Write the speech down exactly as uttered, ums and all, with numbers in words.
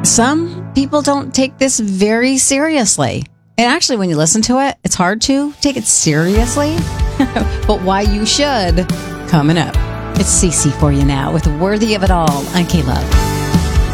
Some people don't take this very seriously. And actually, when you listen to it, it's hard to take it seriously. But why you should, coming up. It's Cece for you now with Worthy of It All on K-Love.